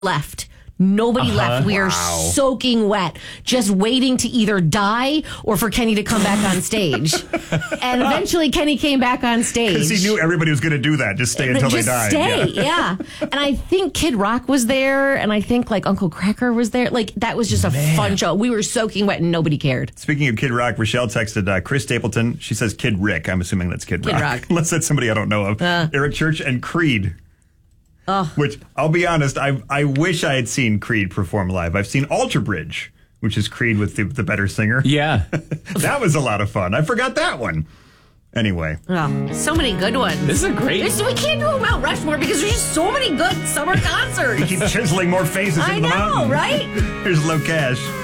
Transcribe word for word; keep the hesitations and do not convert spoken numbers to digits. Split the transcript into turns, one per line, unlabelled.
left. Nobody uh-huh. left. We are wow. soaking wet, just waiting to either die or for Kenny to come back on stage. And eventually Kenny came back on stage.
Because he knew everybody was going to do that. Just stay until
just
they died.
Stay, yeah. yeah. And I think Kid Rock was there, and I think like Uncle Cracker was there. Like that was just a Man. fun show. We were soaking wet and nobody cared.
Speaking of Kid Rock, Rochelle texted uh, Chris Stapleton. She says Kid Rick. I'm assuming that's Kid,
Kid
Rock.
Rock.
Unless that's somebody I don't know of. Uh, Eric Church and Creed. Oh. Which, I'll be honest, I I wish I had seen Creed perform live. I've seen Alter Bridge, which is Creed with the, the better singer.
Yeah.
That was a lot of fun. I forgot that one. Anyway.
Oh, so many good ones.
This is a great...
This, we can't do Mount Rushmore because there's just so many good summer concerts.
You keep chiseling more faces
I
into the
know,
mountain.
Right?
Here's Low Cash.